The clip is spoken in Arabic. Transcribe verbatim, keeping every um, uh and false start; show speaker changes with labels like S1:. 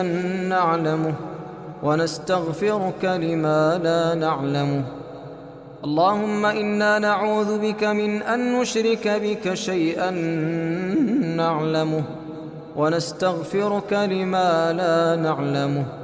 S1: نعلمه ونستغفرك لما لا نعلمه. اللهم إنا نعوذ بك من أن نشرك بك شيئا نعلمه ونستغفرك لما لا نعلمه.